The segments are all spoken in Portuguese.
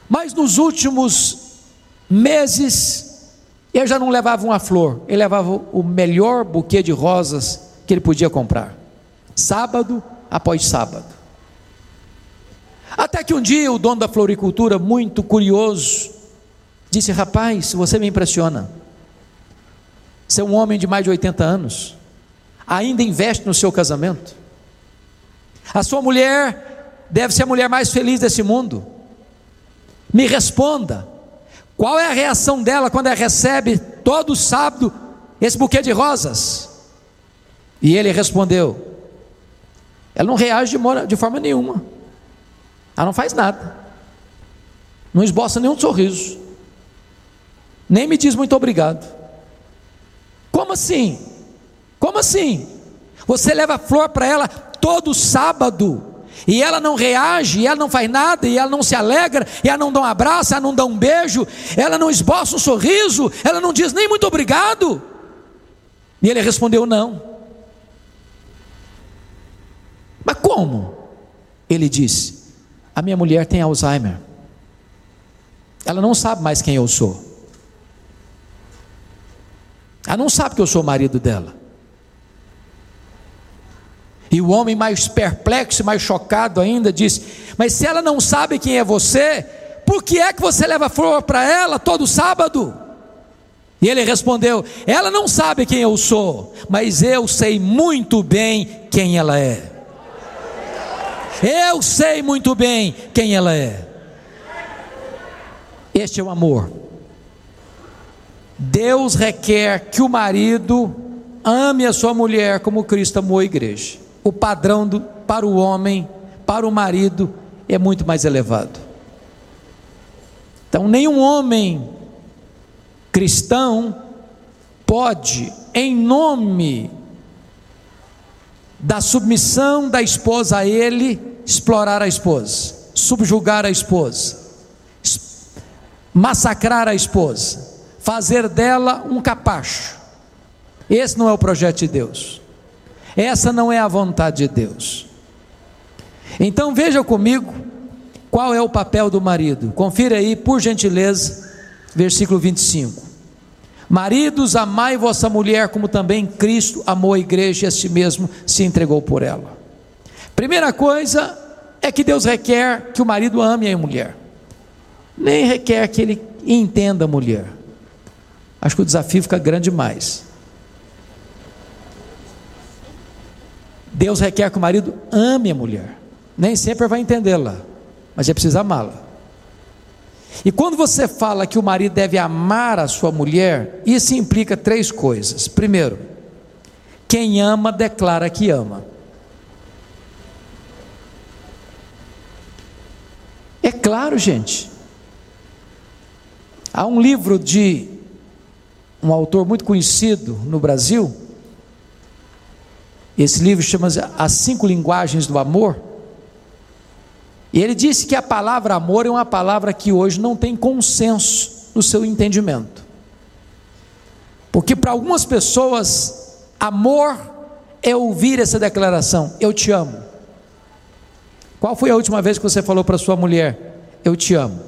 Mas nos últimos meses, ele já não levava uma flor, ele levava o melhor buquê de rosas que ele podia comprar, sábado após sábado. Até que um dia o dono da floricultura, muito curioso, disse: rapaz, você me impressiona, você é um homem de mais de 80 anos, ainda investe no seu casamento, a sua mulher deve ser a mulher mais feliz desse mundo, me responda, qual é a reação dela quando ela recebe todo sábado esse buquê de rosas? E ele respondeu: ela não reage de forma nenhuma, ela não faz nada, não esboça nenhum sorriso, nem me diz muito obrigado. Como assim? Como assim? Você leva flor para ela todo sábado e ela não reage, e ela não faz nada, e ela não se alegra, e ela não dá um abraço, ela não dá um beijo, ela não esboça um sorriso, ela não diz nem muito obrigado? E ele respondeu: não. Mas como? Ele disse: a minha mulher tem Alzheimer, ela não sabe mais quem eu sou, ela não sabe que eu sou o marido dela. E o homem, mais perplexo, mais chocado ainda, disse: mas se ela não sabe quem é você, por que é que você leva flor para ela todo sábado? E ele respondeu: ela não sabe quem eu sou, mas eu sei muito bem quem ela é. Eu sei muito bem quem ela é. Este é o amor. Deus requer que o marido ame a sua mulher como Cristo amou a igreja. O padrão para o homem, para o marido, é muito mais elevado. Então, nenhum homem cristão pode, em nome da submissão da esposa a ele, explorar a esposa, subjugar a esposa, massacrar a esposa, fazer dela um capacho. Esse não é o projeto de Deus, essa não é a vontade de Deus. Então veja comigo qual é o papel do marido. Confira aí, por gentileza, versículo 25: maridos, amai vossa mulher como também Cristo amou a igreja e a si mesmo se entregou por ela. Primeira coisa é que Deus requer que o marido ame a mulher, nem requer que ele entenda a mulher. Acho que o desafio fica grande demais. Deus requer que o marido ame a mulher, nem sempre vai entendê-la, mas é preciso amá-la. E quando você fala que o marido deve amar a sua mulher, isso implica três coisas. Primeiro, quem ama declara que ama. É claro, gente. Há um livro de um autor muito conhecido no Brasil. Esse livro chama-se As 5 Linguagens do Amor. E ele disse que a palavra amor é uma palavra que hoje não tem consenso no seu entendimento. Porque para algumas pessoas, amor é ouvir essa declaração: eu te amo. Qual foi a última vez que você falou para sua mulher: eu te amo?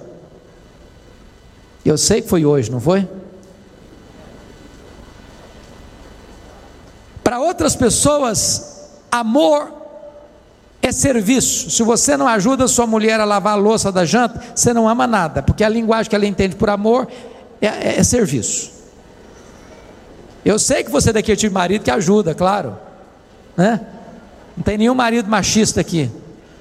Eu sei que foi hoje, não foi? Para outras pessoas, amor é serviço. Se você não ajuda sua mulher a lavar a louça da janta, você não ama nada, porque a linguagem que ela entende por amor é serviço. Eu sei que você daqui é tipo de marido que ajuda, claro, né? Não tem nenhum marido machista aqui.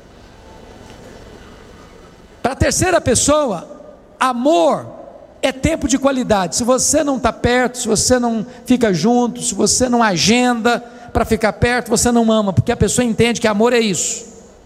Para a terceira pessoa, amor é tempo de qualidade. Se você não está perto, se você não fica junto, se você não agenda para ficar perto, você não ama, porque a pessoa entende que amor é isso.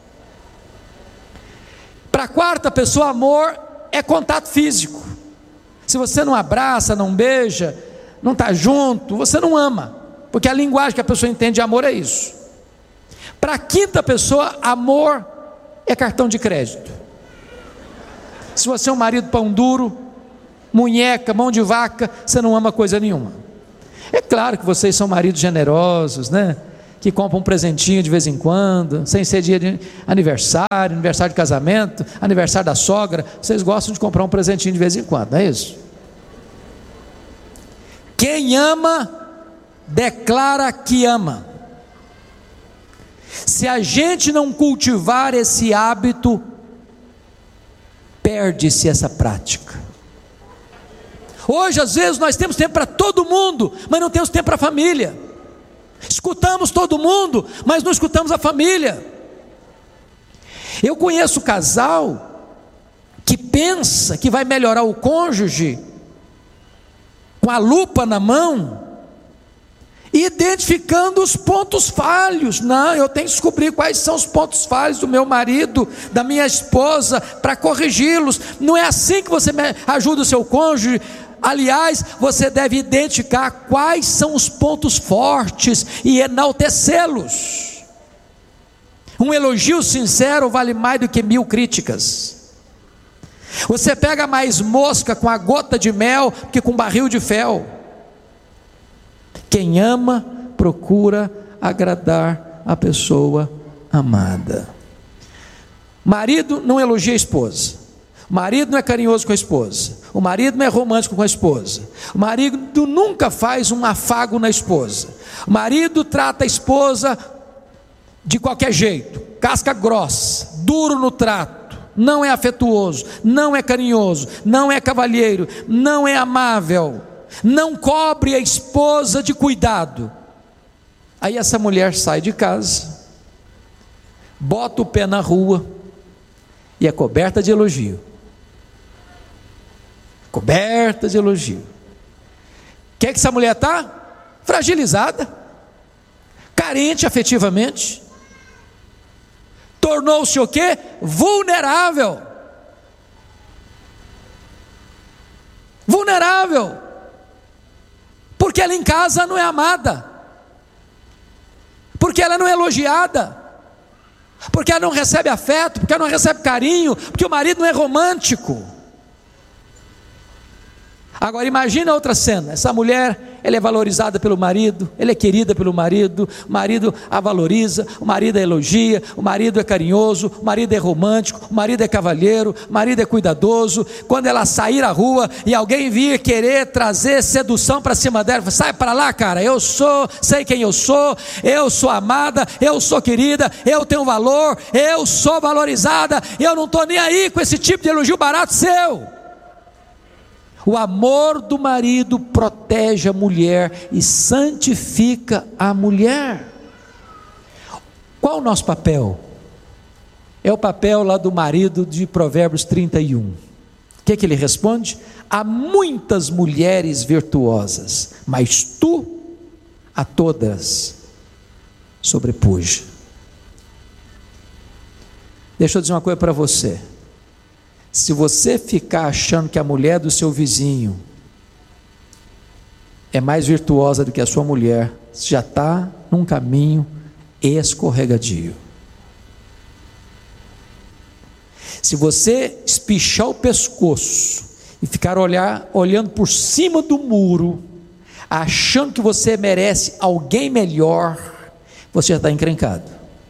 Para a quarta pessoa, amor é contato físico. Se você não abraça, não beija, não está junto, você não ama, porque a linguagem que a pessoa entende de amor é isso. Para a quinta pessoa, amor é cartão de crédito. Se você é um marido pão duro, munheca, mão de vaca, você não ama coisa nenhuma. É claro que vocês são maridos generosos, né? que compra um presentinho de vez em quando, sem ser dia de aniversário, aniversário de casamento, aniversário da sogra. Vocês gostam de comprar um presentinho de vez em quando, não é isso? Quem ama, declara que ama. Se a gente não cultivar esse hábito, perde-se essa prática. Hoje, às vezes, nós temos tempo para todo mundo, mas não temos tempo para a família. Escutamos todo mundo, mas não escutamos a família. Eu conheço casal que pensa que vai melhorar o cônjuge com a lupa na mão, identificando os pontos falhos. Não, eu tenho que descobrir quais são os pontos falhos do meu marido, da minha esposa, para corrigi-los. Não é assim que você ajuda o seu cônjuge. Aliás, você deve identificar quais são os pontos fortes e enaltecê-los. Um elogio sincero vale mais do que 1000 críticas. Você pega mais mosca com a gota de mel que com barril de fel. Quem ama, procura agradar a pessoa amada. Marido não elogia a esposa. O marido não é carinhoso com a esposa. O marido não é romântico com a esposa. O marido nunca faz um afago na esposa. O marido trata a esposa de qualquer jeito, casca grossa, duro no trato, não é afetuoso, não é carinhoso, não é cavalheiro, não é amável, não cobre a esposa de cuidado. Aí essa mulher sai de casa, bota o pé na rua e é coberta de elogio. Coberta de elogio. O que essa mulher está? Fragilizada, carente afetivamente, tornou-se o quê? Vulnerável. Vulnerável, porque ela em casa não é amada, porque ela não é elogiada, porque ela não recebe afeto, porque ela não recebe carinho, porque o marido não é romântico. Agora imagina outra cena, essa mulher, ela é valorizada pelo marido, ela é querida pelo marido, o marido a valoriza, o marido a elogia, o marido é carinhoso, o marido é romântico, o marido é cavalheiro, o marido é cuidadoso. Quando ela sair à rua e alguém vir querer trazer sedução para cima dela, sai para lá, cara, sei quem eu sou amada, eu sou querida, eu tenho valor, eu sou valorizada, eu não estou nem aí com esse tipo de elogio barato seu. O amor do marido protege a mulher e santifica a mulher. Qual o nosso papel? É o papel lá do marido de Provérbios 31. O que ele responde? Há muitas mulheres virtuosas, mas tu a todas sobrepuja. Deixa eu dizer uma coisa para você. Se você ficar achando que a mulher do seu vizinho é mais virtuosa do que a sua mulher, você já está num caminho escorregadio. Se você espichar o pescoço e ficar olhando por cima do muro, achando que você merece alguém melhor, você já está encrencado.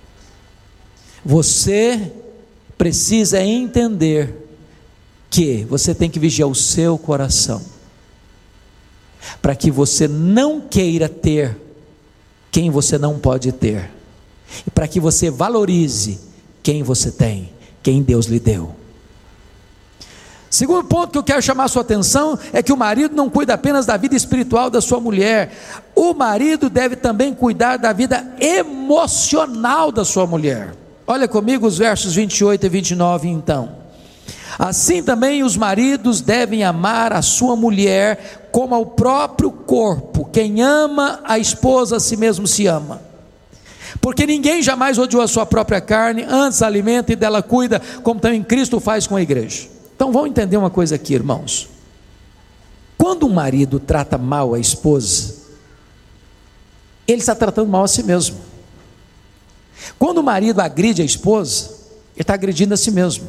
Você precisa entender que você tem que vigiar o seu coração, para que você não queira ter quem você não pode ter, e para que você valorize quem você tem, quem Deus lhe deu. Segundo ponto que eu quero chamar a sua atenção é que o marido não cuida apenas da vida espiritual da sua mulher, o marido deve também cuidar da vida emocional da sua mulher. Olha comigo os versos 28 e 29 então. Assim também os maridos devem amar a sua mulher como ao próprio corpo. Quem ama a esposa a si mesmo se ama. Porque ninguém jamais odiou a sua própria carne, antes a alimenta e dela cuida, como também Cristo faz com a igreja. Então vamos entender uma coisa aqui, irmãos. Quando um marido trata mal a esposa, ele está tratando mal a si mesmo. Quando o marido agride a esposa, ele está agredindo a si mesmo.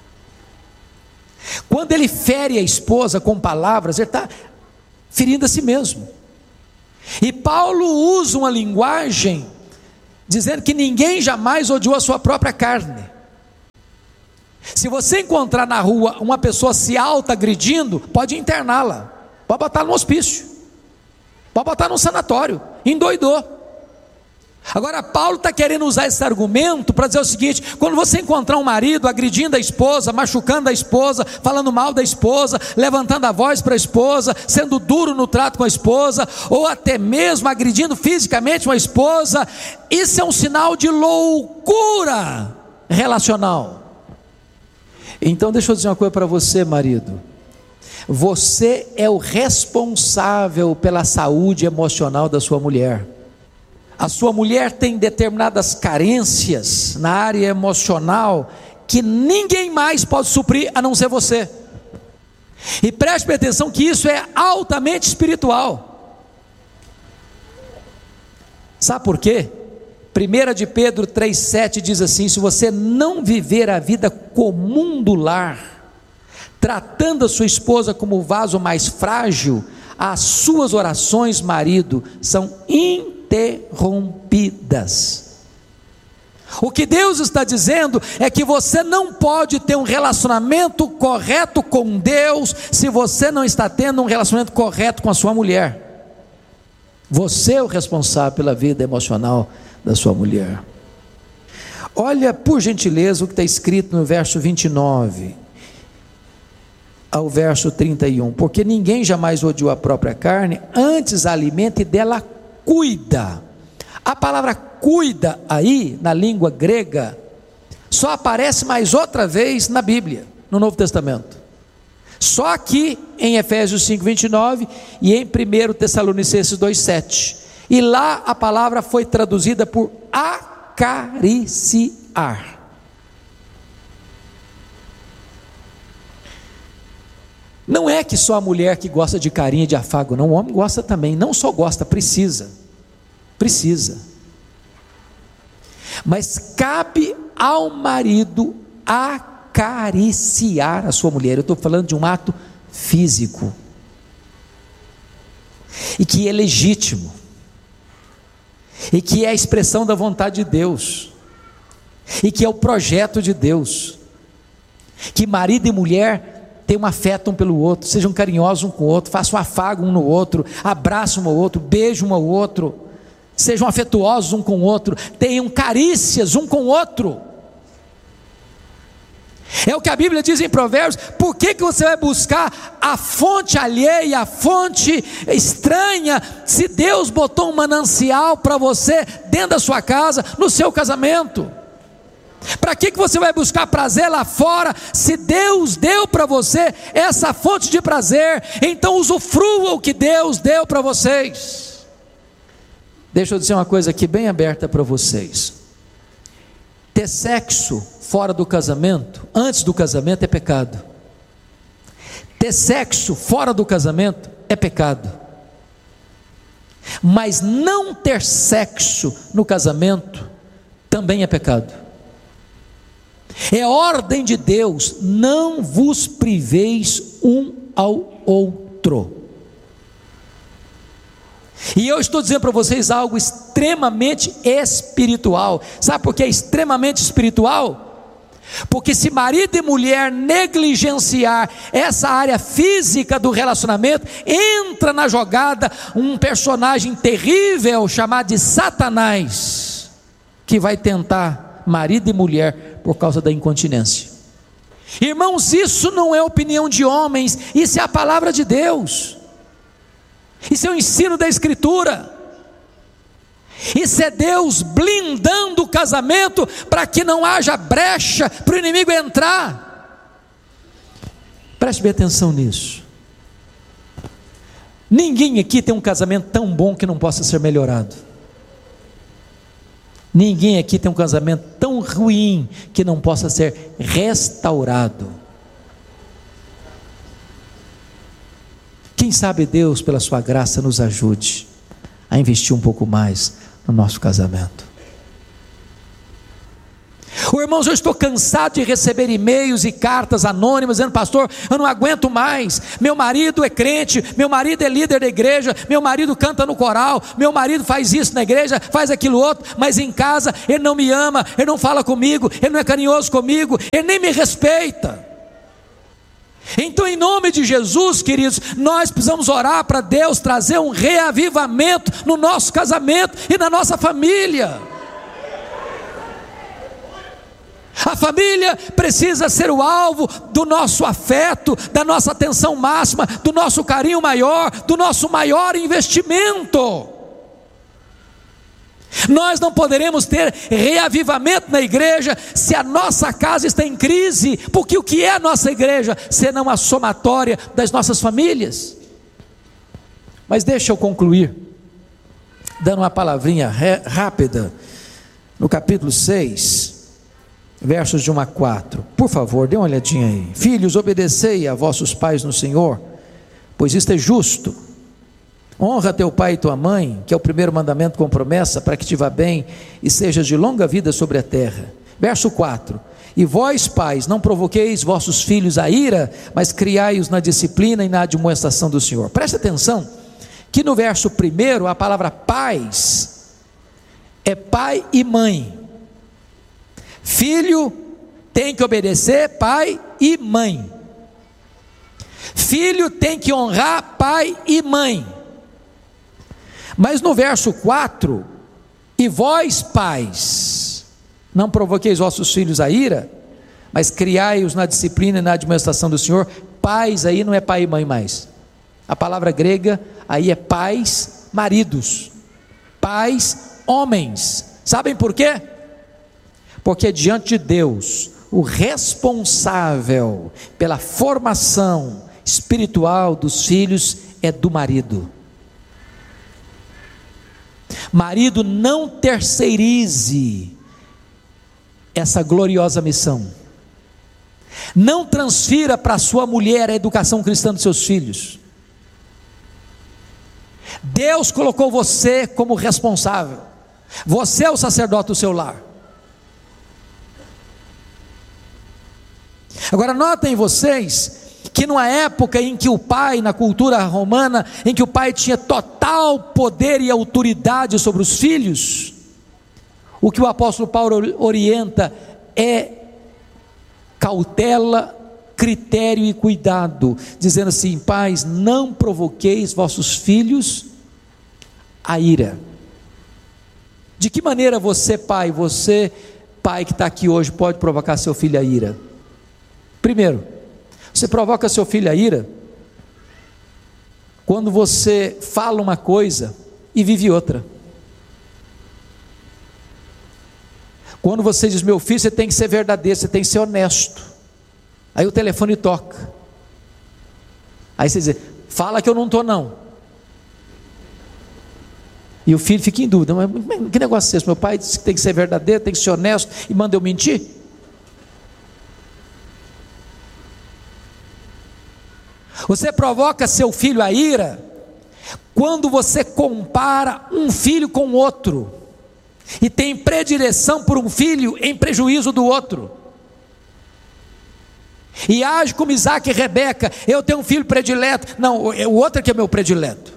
Quando ele fere a esposa com palavras, ele está ferindo a si mesmo. E Paulo usa uma linguagem dizendo que ninguém jamais odiou a sua própria carne. Se você encontrar na rua uma pessoa se auto-agredindo, pode interná-la, pode botar no hospício, pode botar no sanatório, endoidou. Agora Paulo está querendo usar esse argumento para dizer o seguinte: quando você encontrar um marido agredindo a esposa, machucando a esposa, falando mal da esposa, levantando a voz para a esposa, sendo duro no trato com a esposa, ou até mesmo agredindo fisicamente uma esposa, isso é um sinal de loucura relacional. Então deixa eu dizer uma coisa para você, marido: você é o responsável pela saúde emocional da sua mulher. A sua mulher tem determinadas carências na área emocional que ninguém mais pode suprir a não ser você. E preste atenção que isso é altamente espiritual. Sabe por quê? 1 de Pedro 3,7 diz assim: se você não viver a vida comum do lar, tratando a sua esposa como o vaso mais frágil, as suas orações, marido, são interrompidas. O que Deus está dizendo é que você não pode ter um relacionamento correto com Deus se você não está tendo um relacionamento correto com a sua mulher. Você é o responsável pela vida emocional da sua mulher. Olha, por gentileza, o que está escrito no verso 29 ao verso 31: porque ninguém jamais odiou a própria carne, antes a alimenta e dela cuida. A palavra cuida aí, na língua grega, só aparece mais outra vez na Bíblia, no Novo Testamento. Só aqui em Efésios 5:29 e em 1 Tessalonicenses 2:7. E lá a palavra foi traduzida por acariciar. Não é que só a mulher que gosta de carinho e de afago, não, o homem gosta também, não só gosta, precisa. Mas cabe ao marido acariciar a sua mulher. Eu estou falando de um ato físico, e que é legítimo, e que é a expressão da vontade de Deus, e que é o projeto de Deus, que marido e mulher tenham um afeto um pelo outro, sejam carinhosos um com o outro, façam um afago um no outro, abraçam um ao outro, beijam um ao outro, sejam afetuosos um com o outro, tenham carícias um com o outro. É o que a Bíblia diz em Provérbios. Por que você vai buscar a fonte alheia, a fonte estranha, se Deus botou um manancial para você dentro da sua casa, no seu casamento? Para que você vai buscar prazer lá fora, se Deus deu para você essa fonte de prazer? Então usufrua o que Deus deu para vocês. Deixa eu dizer uma coisa aqui bem aberta para vocês: ter sexo fora do casamento, antes do casamento, é pecado. Ter sexo fora do casamento é pecado. Mas não ter sexo no casamento também é pecado. É ordem de Deus: não vos priveis um ao outro. E eu estou dizendo para vocês algo extremamente espiritual. Sabe por que é extremamente espiritual? Porque se marido e mulher negligenciar essa área física do relacionamento, entra na jogada um personagem terrível chamado de Satanás, que vai tentar marido e mulher por causa da incontinência. Irmãos, isso não é opinião de homens, isso é a palavra de Deus, isso é o ensino da Escritura, isso é Deus blindando o casamento para que não haja brecha para o inimigo entrar. Preste bem atenção nisso. Ninguém aqui tem um casamento tão bom que não possa ser melhorado. Ninguém aqui tem um casamento tão ruim que não possa ser restaurado. Quem sabe Deus, pela sua graça, nos ajude a investir um pouco mais no nosso casamento. Irmãos, eu estou cansado de receber e-mails e cartas anônimas dizendo: pastor, eu não aguento mais, meu marido é crente, meu marido é líder da igreja, meu marido canta no coral, meu marido faz isso na igreja, faz aquilo outro, mas em casa ele não me ama, ele não fala comigo, ele não é carinhoso comigo, ele nem me respeita. Então, em nome de Jesus, queridos, nós precisamos orar para Deus trazer um reavivamento no nosso casamento e na nossa família. A família precisa ser o alvo do nosso afeto, da nossa atenção máxima, do nosso carinho maior, do nosso maior investimento. Nós não poderemos ter reavivamento na igreja se a nossa casa está em crise, porque o que é a nossa igreja, senão a somatória das nossas famílias? Mas deixa eu concluir, dando uma palavrinha rápida, no capítulo 6, versos de 1 a 4, por favor, dê uma olhadinha aí. Filhos, obedecei a vossos pais no Senhor, pois isto é justo. Honra teu pai e tua mãe, que é o primeiro mandamento com promessa, para que te vá bem e sejas de longa vida sobre a terra. Verso 4, e vós pais, não provoqueis vossos filhos a ira, mas criai-os na disciplina e na admoestação do Senhor. Presta atenção, que no verso 1, a palavra pais, é pai e mãe. Filho tem que obedecer pai e mãe. Filho tem que honrar pai e mãe. Mas no verso 4, e vós pais, não provoqueis vossos filhos a ira, mas criai-os na disciplina e na admoestação do Senhor. Pais aí não é pai e mãe mais. A palavra grega aí é pais, maridos. Pais, homens. Sabem por quê? Porque diante de Deus, o responsável pela formação espiritual dos filhos é do marido. Marido, não terceirize essa gloriosa missão. Não transfira para sua mulher a educação cristã dos seus filhos. Deus colocou você como responsável. Você é o sacerdote do seu lar. Agora notem vocês que numa época em que o pai, na cultura romana, em que o pai tinha total poder e autoridade sobre os filhos, o que o apóstolo Paulo orienta é cautela, critério e cuidado, dizendo assim: pais, não provoqueis vossos filhos a ira. De que maneira você pai que está aqui hoje, pode provocar seu filho a ira? Primeiro, você provoca seu filho a ira quando você fala uma coisa e vive outra. Quando você diz: meu filho, você tem que ser verdadeiro, você tem que ser honesto. Aí o telefone toca. Aí você diz: fala que eu não estou não. E o filho fica em dúvida: mas que negócio é esse? Meu pai disse que tem que ser verdadeiro, tem que ser honesto e manda eu mentir? Você provoca seu filho a ira quando você compara um filho com outro e tem predileção por um filho em prejuízo do outro, e age como Isaac e Rebeca: eu tenho um filho predileto, não, o outro é que é meu predileto.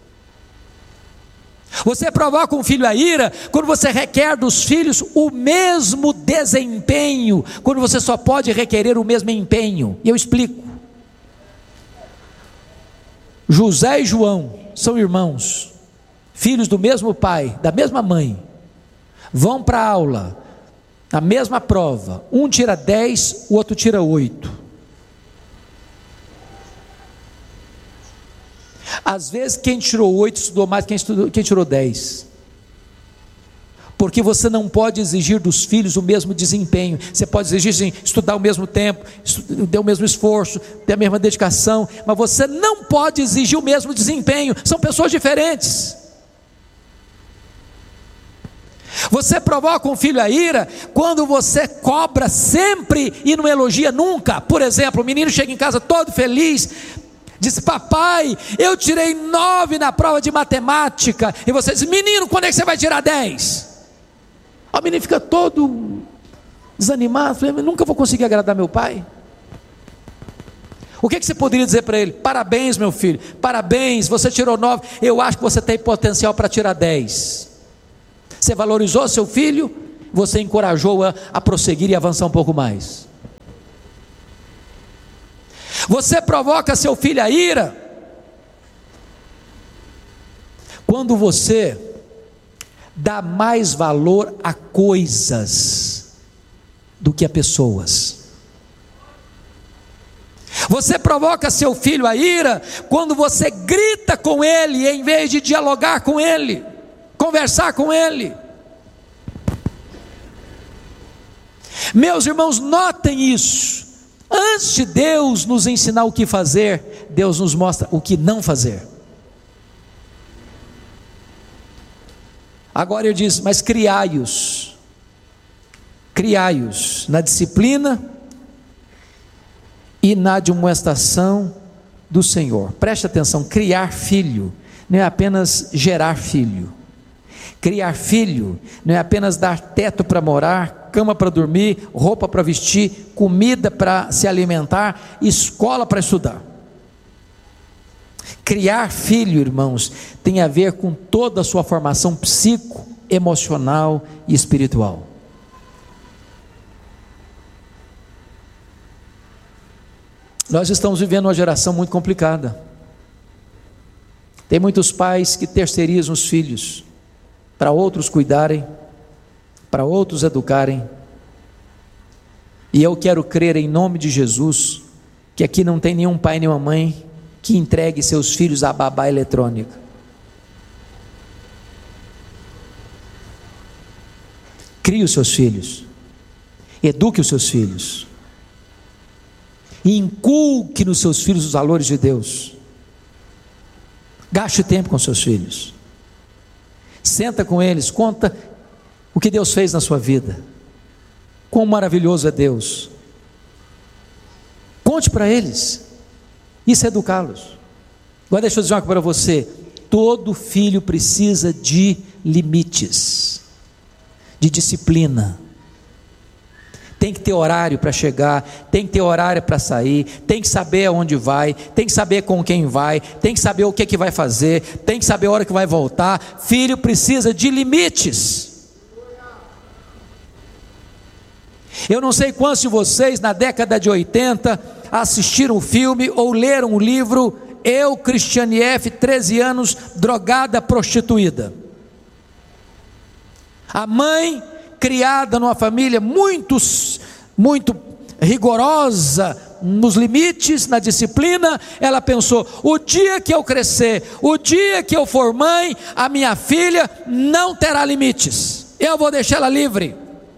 Você provoca um filho a ira quando você requer dos filhos o mesmo desempenho, quando você só pode requerer o mesmo empenho. E eu explico. José e João são irmãos, filhos do mesmo pai, da mesma mãe, vão para a aula, na mesma prova, um tira 10, o outro tira 8. Às vezes quem tirou 8 estudou mais que quem tirou 10, porque você não pode exigir dos filhos o mesmo desempenho. Você pode exigir sim, estudar ao mesmo tempo, ter o mesmo esforço, ter a mesma dedicação, mas você não pode exigir o mesmo desempenho. São pessoas diferentes. Você provoca um filho a ira quando você cobra sempre e não elogia nunca. Por exemplo, o menino chega em casa todo feliz, diz: papai, eu tirei 9 na prova de matemática. E você diz: menino, quando é que você vai tirar 10? O menino fica todo desanimado, falei, nunca vou conseguir agradar meu pai. O que você poderia dizer para ele? Parabéns, meu filho, parabéns, você tirou 9, eu acho que você tem potencial para tirar 10. Você valorizou seu filho, você encorajou a prosseguir e avançar um pouco mais. Você provoca seu filho a ira, quando você dá mais valor a coisas do que a pessoas. Você provoca seu filho a ira quando você grita com ele em vez de dialogar com ele, conversar com ele. Meus irmãos, notem isso. Antes de Deus nos ensinar o que fazer, Deus nos mostra o que não fazer. Agora ele diz, mas criai-os na disciplina e na admoestação do Senhor. Preste atenção, criar filho não é apenas gerar filho. Criar filho não é apenas dar teto para morar, cama para dormir, roupa para vestir, comida para se alimentar, escola para estudar. Criar filho, irmãos, tem a ver com toda a sua formação psico, emocional e espiritual. Nós estamos vivendo uma geração muito complicada. Tem muitos pais que terceirizam os filhos para outros cuidarem, para outros educarem. E eu quero crer em nome de Jesus que aqui não tem nenhum pai nem uma mãe que entregue seus filhos à babá eletrônica. Crie os seus filhos, eduque os seus filhos, e inculque nos seus filhos os valores de Deus. Gaste tempo com seus filhos, senta com eles, conta o que Deus fez na sua vida, quão maravilhoso é Deus. Conte para eles, isso é educá-los. Agora deixa eu dizer uma coisa para você: todo filho precisa de limites, de disciplina. Tem que ter horário para chegar, tem que ter horário para sair, tem que saber aonde vai, tem que saber com quem vai, tem que saber o que vai fazer, tem que saber a hora que vai voltar. Filho precisa de limites. Eu não sei quantos de vocês na década de 80 assistiram o filme ou leram o livro Eu, Cristiane F., 13 anos, drogada, prostituída. A mãe, criada numa família muito rigorosa nos limites, na disciplina, ela pensou: o dia que eu crescer, o dia que eu for mãe, a minha filha não terá limites, eu vou deixar ela livre.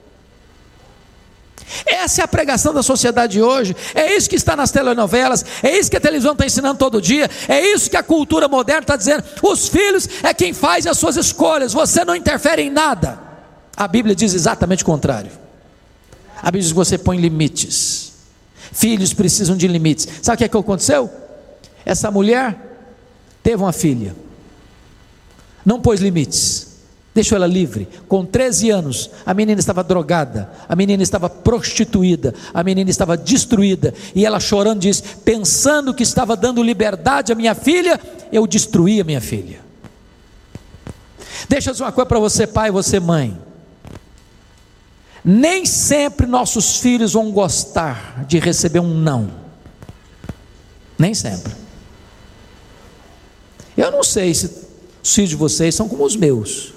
Essa é a pregação da sociedade de hoje, é isso que está nas telenovelas, é isso que a televisão está ensinando todo dia, é isso que a cultura moderna está dizendo: os filhos é quem faz as suas escolhas, você não interfere em nada. A Bíblia diz exatamente o contrário. A Bíblia diz que você põe limites. Filhos precisam de limites. Sabe o que aconteceu? Essa mulher teve uma filha, não pôs limites, deixou ela livre. Com 13 anos, a menina estava drogada, a menina estava prostituída, a menina estava destruída, e ela chorando disse: pensando que estava dando liberdade à minha filha, eu destruí a minha filha. Deixa eu dizer uma coisa para você, pai, você, mãe. Nem sempre nossos filhos vão gostar de receber um não. Nem sempre. Eu não sei se os filhos de vocês são como os meus,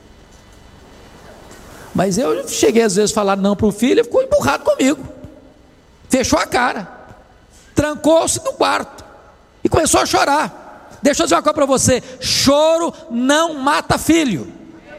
mas eu cheguei às vezes a falar não para o filho, ele ficou emburrado comigo, fechou a cara, trancou-se no quarto e começou a chorar. Deixa eu dizer uma coisa para você: choro não mata filho.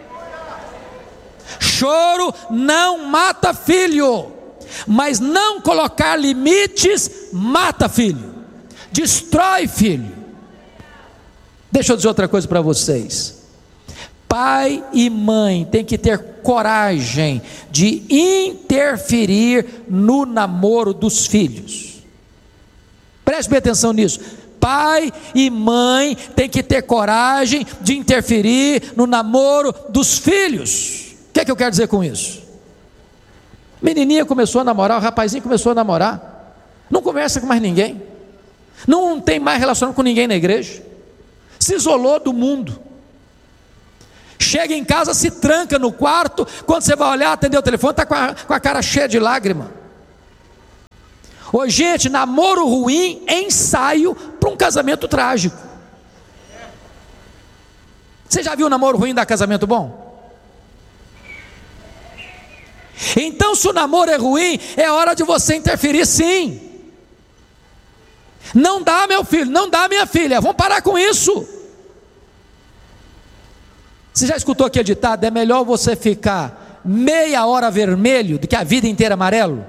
Choro não mata filho, mas não colocar limites mata filho, destrói filho. Deixa eu dizer outra coisa para vocês: pai e mãe têm que ter coragem de interferir no namoro dos filhos. Preste bem atenção nisso. Pai e mãe têm que ter coragem de interferir no namoro dos filhos. O que é que eu quero dizer com isso? Menininha começou a namorar, o rapazinho começou a namorar, não conversa com mais ninguém, não tem mais relacionamento com ninguém na igreja, se isolou do mundo. Chega em casa, se tranca no quarto, quando você vai olhar, atender o telefone, está com a cara cheia de lágrima. Ô gente, namoro ruim é ensaio para um casamento trágico. Você já viu um namoro ruim dar casamento bom? Então, se o namoro é ruim, é hora de você interferir, sim. Não dá, meu filho, não dá, minha filha, vamos parar com isso. Você já escutou aquele ditado: é melhor você ficar meia hora vermelho do que a vida inteira amarelo?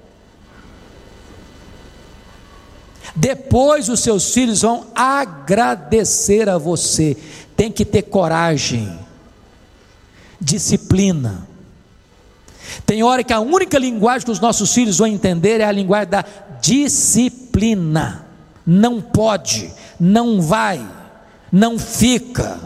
Depois os seus filhos vão agradecer a você. Tem que ter coragem, disciplina. Tem hora que a única linguagem que os nossos filhos vão entender é a linguagem da disciplina. Não pode, não vai, não fica.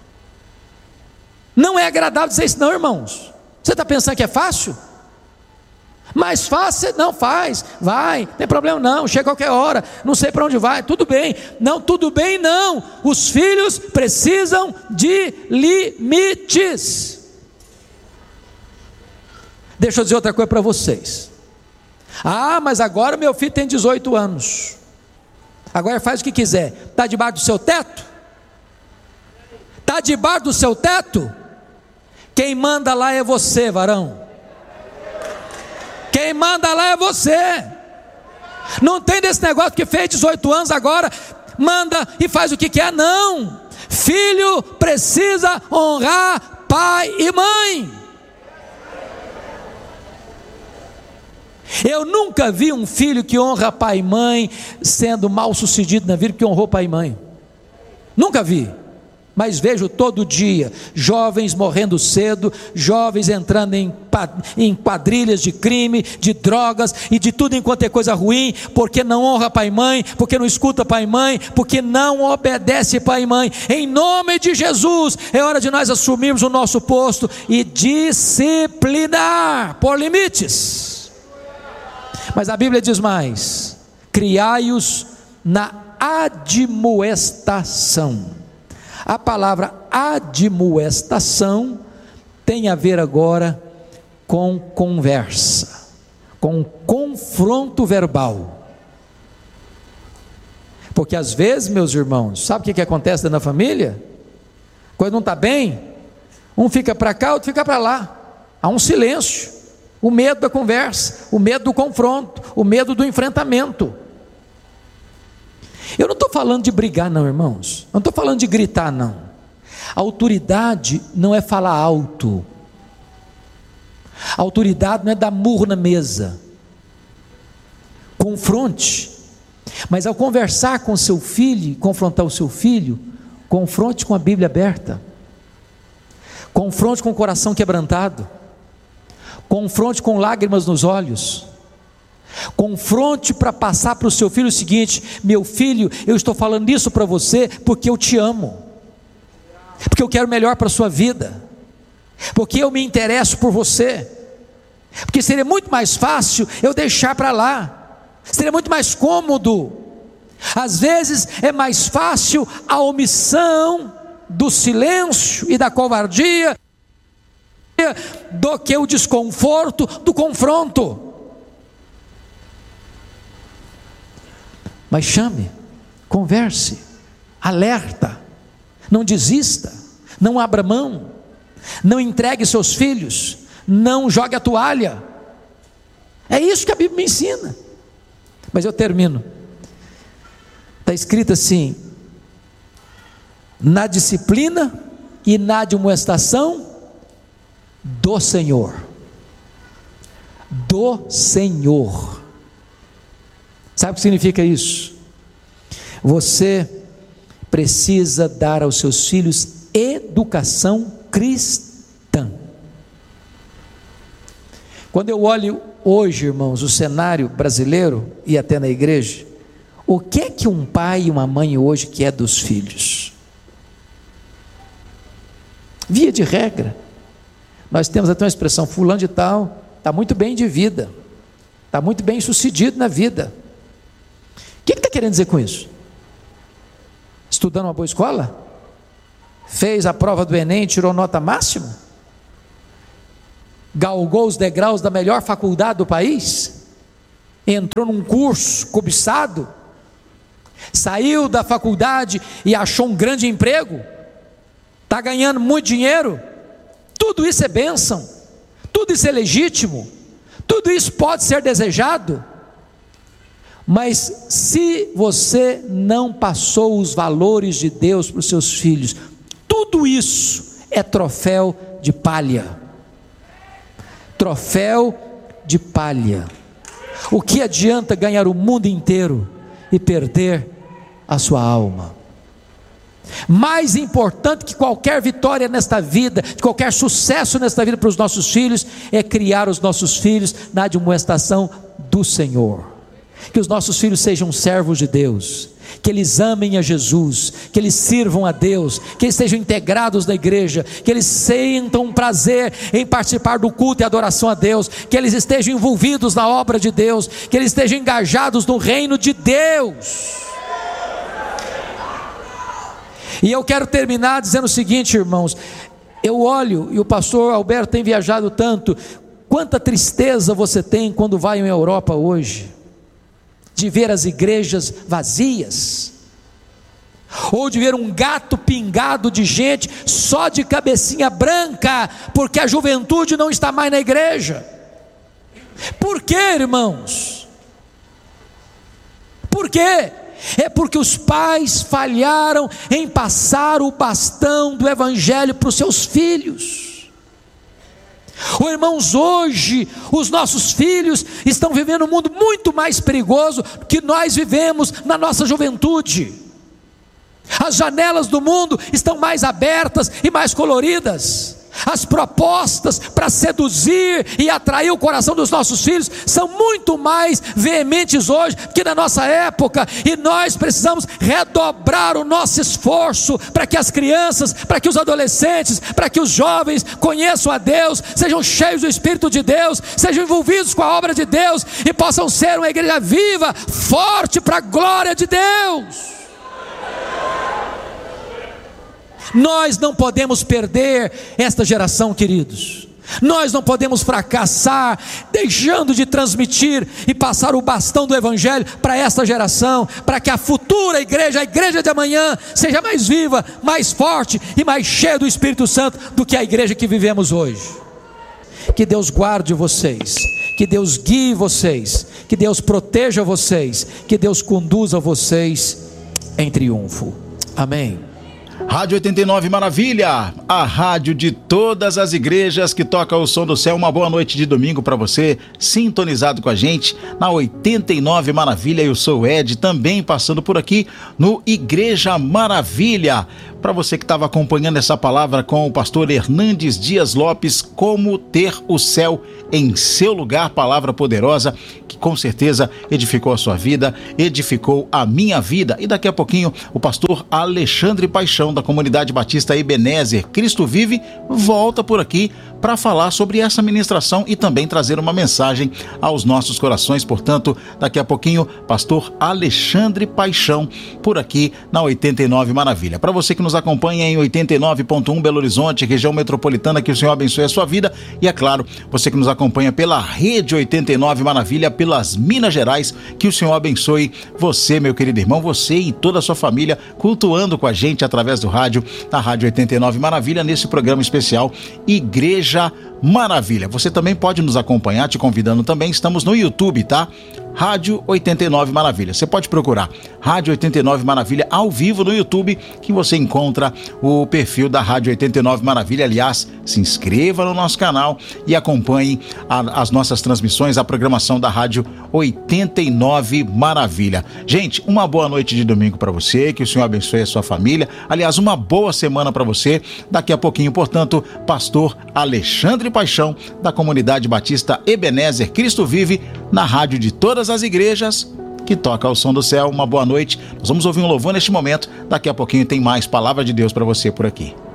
Não é agradável dizer isso não, irmãos. Você está pensando que é fácil? Mais fácil, não faz, vai, não tem problema não, chega a qualquer hora, não sei para onde vai, tudo bem. Não, tudo bem não, os filhos precisam de limites. Deixa eu dizer outra coisa para vocês. Ah, mas agora meu filho tem 18 anos, agora faz o que quiser. Está debaixo do seu teto? Está debaixo do seu teto? Quem manda lá é você, varão. Quem manda lá é você. Não tem desse negócio que fez 18 anos agora manda e faz o que quer, não. Filho precisa honrar pai e mãe. Eu nunca vi um filho que honra pai e mãe sendo mal sucedido na vida porque honrou pai e mãe. Nunca vi. Mas vejo todo dia jovens morrendo cedo, jovens entrando em quadrilhas de crime, de drogas e de tudo enquanto é coisa ruim, porque não honra pai e mãe, porque não escuta pai e mãe, porque não obedece pai e mãe. Em nome de Jesus, é hora de nós assumirmos o nosso posto e disciplinar por limites. Mas a Bíblia diz mais: criai-os na admoestação. A palavra admoestação tem a ver agora com conversa, com confronto verbal. Porque às vezes, meus irmãos, sabe o que acontece dentro da família? Quando não está bem, um fica para cá, outro fica para lá. Há um silêncio, o medo da conversa, o medo do confronto, o medo do enfrentamento. Eu não estou falando de brigar não, irmãos, não estou falando de gritar não. A autoridade não é falar alto, a autoridade não é dar murro na mesa. Confronte, mas ao conversar com seu filho, confrontar o seu filho, confronte com a Bíblia aberta, confronte com o coração quebrantado, confronte com lágrimas nos olhos. Confronte para passar para o seu filho o seguinte: meu filho, eu estou falando isso para você porque eu te amo, porque eu quero melhor para a sua vida, porque eu me interesso por você, porque seria muito mais fácil eu deixar para lá, seria muito mais cômodo. Às vezes é mais fácil a omissão do silêncio e da covardia do que o desconforto do confronto. Mas chame, converse, alerta, não desista, não abra mão, não entregue seus filhos, não jogue a toalha. É isso que a Bíblia me ensina. Mas eu termino. Está escrito assim: na disciplina e na admoestação do Senhor. Do Senhor. Sabe o que significa isso? Você precisa dar aos seus filhos educação cristã. Quando eu olho hoje, irmãos, o cenário brasileiro e até na igreja, o que é que um pai e uma mãe hoje quer dos filhos? Via de regra, nós temos até uma expressão: fulano de tal está muito bem de vida, está muito bem sucedido na vida. O que ele está querendo dizer com isso? Estudando uma boa escola? Fez a prova do Enem, tirou nota máxima? Galgou os degraus da melhor faculdade do país? Entrou num curso cobiçado? Saiu da faculdade e achou um grande emprego? Está ganhando muito dinheiro? Tudo isso é bênção, tudo isso é legítimo, tudo isso pode ser desejado. Mas se você não passou os valores de Deus para os seus filhos, tudo isso é troféu de palha. Troféu de palha. O que adianta ganhar o mundo inteiro e perder a sua alma? Mais importante que qualquer vitória nesta vida, qualquer sucesso nesta vida para os nossos filhos, é criar os nossos filhos na admoestação do Senhor. Que os nossos filhos sejam servos de Deus, que eles amem a Jesus, que eles sirvam a Deus, que eles sejam integrados na igreja, que eles sintam um prazer em participar do culto e adoração a Deus, que eles estejam envolvidos na obra de Deus, que eles estejam engajados no reino de Deus. E eu quero terminar dizendo o seguinte, irmãos, eu olho, e o pastor Alberto tem viajado tanto, quanta tristeza você tem quando vai em Europa hoje, de ver as igrejas vazias, ou de ver um gato pingado de gente, só de cabecinha branca, porque a juventude não está mais na igreja. Por quê, irmãos? Por quê? É porque os pais falharam em passar o bastão do evangelho para os seus filhos. Irmãos, hoje os nossos filhos estão vivendo um mundo muito mais perigoso que nós vivemos na nossa juventude. As janelas do mundo estão mais abertas e mais coloridas. As propostas para seduzir e atrair o coração dos nossos filhos são muito mais veementes hoje que na nossa época, e nós precisamos redobrar o nosso esforço para que as crianças, para que os adolescentes, para que os jovens conheçam a Deus, sejam cheios do Espírito de Deus, sejam envolvidos com a obra de Deus e possam ser uma igreja viva, forte para a glória de Deus. Nós não podemos perder esta geração, queridos. Nós não podemos fracassar deixando de transmitir e passar o bastão do evangelho para esta geração, para que a futura igreja, a igreja de amanhã, seja mais viva, mais forte e mais cheia do Espírito Santo do que a igreja que vivemos hoje. Que Deus guarde vocês, que Deus guie vocês, que Deus proteja vocês, que Deus conduza vocês em triunfo. Amém. Rádio 89 Maravilha, a rádio de todas as igrejas que toca o som do céu. Uma boa noite de domingo para você, sintonizado com a gente na 89 Maravilha. Eu sou o Ed, também passando por aqui no Igreja Maravilha. Para você que estava acompanhando essa palavra com o pastor Hernandes Dias Lopes, como ter o céu em seu lugar, palavra poderosa que com certeza edificou a sua vida, edificou a minha vida. E daqui a pouquinho o pastor Alexandre Paixão, da Comunidade Batista Ebenezer Cristo Vive, volta por aqui para falar sobre essa ministração e também trazer uma mensagem aos nossos corações. Portanto, daqui a pouquinho, pastor Alexandre Paixão por aqui na 89 Maravilha. Para você que nos acompanha em 89.1 Belo Horizonte, região metropolitana, que o Senhor abençoe a sua vida. E é claro, você que nos acompanha pela Rede 89 Maravilha, pelas Minas Gerais, que o Senhor abençoe você, meu querido irmão, você e toda a sua família, cultuando com a gente através do rádio, da Rádio 89 Maravilha, nesse programa especial Igreja Maravilha. Você também pode nos acompanhar, te convidando também, estamos no YouTube, tá? Rádio 89 Maravilha. Você pode procurar Rádio 89 Maravilha ao vivo no YouTube, que você encontra o perfil da Rádio 89 Maravilha. Aliás, se inscreva no nosso canal e acompanhe as nossas transmissões, a programação da Rádio 89 Maravilha. Gente, uma boa noite de domingo para você, que o Senhor abençoe a sua família. Aliás, uma boa semana para você. Daqui a pouquinho, portanto, pastor Alexandre Paixão, da Comunidade Batista Ebenezer Cristo Vive, na rádio de todas as igrejas que toca o som do céu. Uma boa noite. Nós vamos ouvir um louvor neste momento. Daqui a pouquinho tem mais palavra de Deus para você por aqui.